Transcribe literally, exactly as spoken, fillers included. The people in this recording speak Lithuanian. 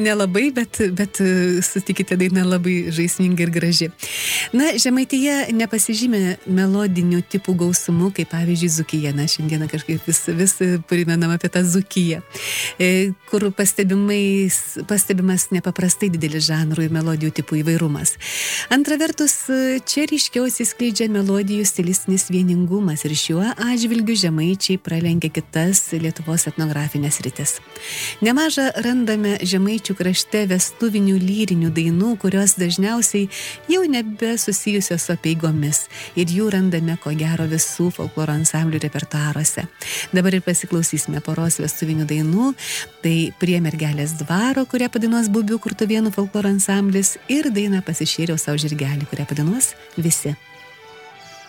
Nelabai, bet, bet sutikite, daina labai žaisminga ir graži. Na, Žemaitija nepasižymė melodinių tipų gausumu, kaip pavyzdžiui Dzūkija. Na, šiandieną kažkaip vis, vis primenam apie tą Dzūkiją, kur pastebimas nepaprastai didelis žanrų ir melodijų tipų įvairumas. Antra vertus, čia ryškiau atsiskleidžia melodijų stilistinis vieningumas ir šiuo atžvilgiu žemaičiai pralenkia kitas Lietuvos etnografinės rytis. Nemaža randame žemaičių krašte vestuvinių lyrinių dainų, kurios dažniausiai jau nebe susijusios su apeigomis ir jų randame ko gero visų folkloro ansamblių repertuaruose. Dabar ir pasiklausysime poros vestuvinių dainų, tai Prie mergelės dvaro, kurią padainuos Bubių Kurtuvėnų folkloro ansamblis, ir daina Pasišėriau savo žirgelį, kurią padainuos visi.